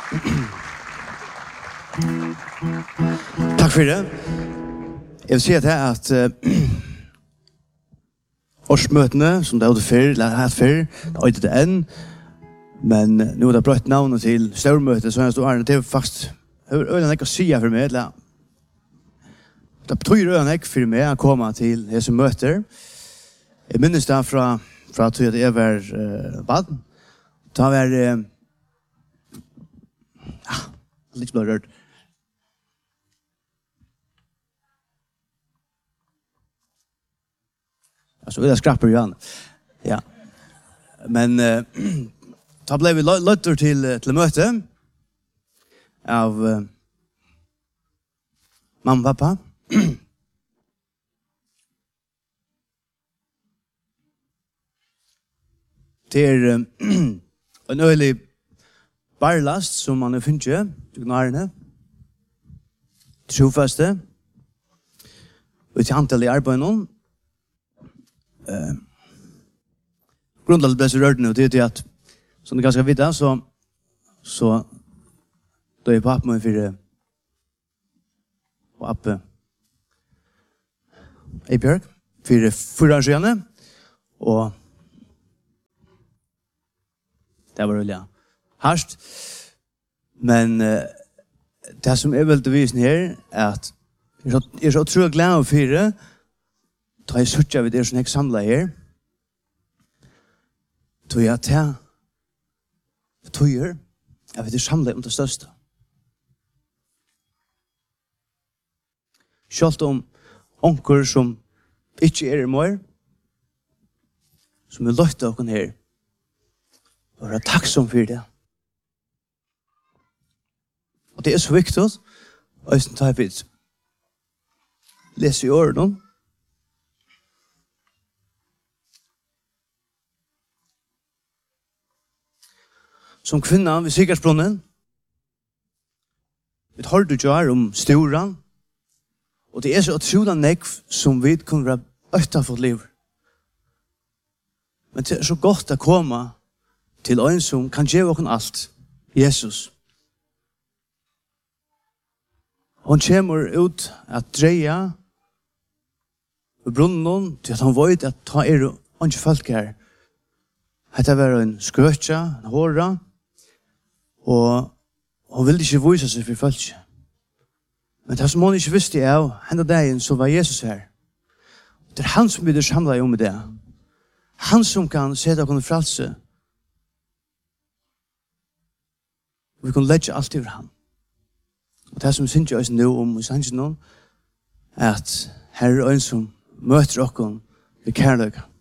Takk for det. Jeg vil si at årsmøtene, som det hadde før, eller hatt før, det har ikke det enn, men nå er det brøtt navnet til størmøtet, så det er faktisk øyne ikke å si for meg, eller det betyr øyne ikke for meg å komme til disse møter. Jeg minnes det fra at jeg var bad. Da var litt bare rørt. Altså, det skrapper igjen. Ja. Men da ble vi løtter til møte av mamma og pappa. Det en øyelig barlast som man finner til gnarene, trofaste, og til antall i arbeid nå. Grundlaget ble så rørt nå, det at, som du ganske vite, så da er pappa min for og Appe Eibjørg for 4 år siden, og det var veldig hardt. Men det som vil til visen her er at jeg er så utrolig glad for det, da jeg sørger ved det som jeg samler her, da jeg til tøyer, jeg vet det samler om det største. Selv om onker som ikke er i mor, som vil løfte dere her, og være takksom for det. Og det er så viktig, og jeg tar vidt. Les i årene. Som kvinna ved Sigersbrunnen, vi har du gjør om storan, og det er så utrolig nekv som vi kunne være øyta for liv. Men det er så godt å komme til en som kan gjøre oss alt, Jesus. Hon kommer ut at dreia ved brunnen til at han vet at ta er ikke folk her. Dette var en skrøtja, en hårda, og hun ville ikke vise seg for folk. Men det som hun ikke visste av, henne dagen så var Jesus her. Det er han som blir samlet om det. Han som kan sette oss frelse. Vi kan legge alt over han. Og det som synes jeg også nå om sannsyn nå, er at her er en som møter oss ved kærløyga.